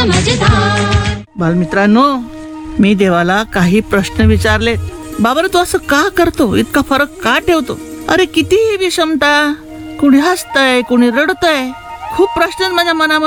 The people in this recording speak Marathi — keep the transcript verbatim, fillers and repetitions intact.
बालमित्रांनो, मी देवाला काही प्रश्न विचारले. बाबा तू असं का करतो, इतका फरक का ठेवतो? अरे किती विषमता, कुणी हसतय कुणी रडतय, खूप प्रश्न माझ्या मनामध्ये